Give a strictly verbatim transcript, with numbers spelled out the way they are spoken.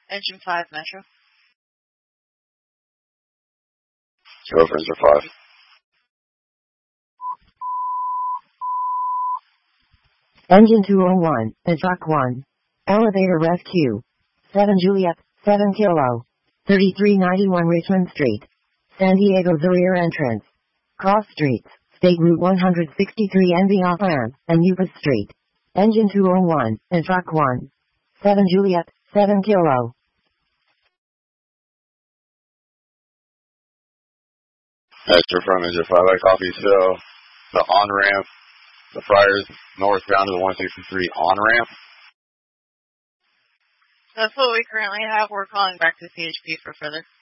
Engine five, Metro. Go for engine five. Engine two oh one, Attack one. Elevator rescue. seven Juliet, seven Kilo. thirty-three ninety-one Richmond Street. San Diego the rear entrance. Cross streets, State Route one sixty-three N B off-ramp, and Upas Street. Engine two oh one, Attack one. seven Juliet, seven Kilo. Extra from engine five, I copy. So, the on-ramp, the Friars northbound to the one sixty-three on-ramp. That's what we currently have. We're calling back to C H P for further.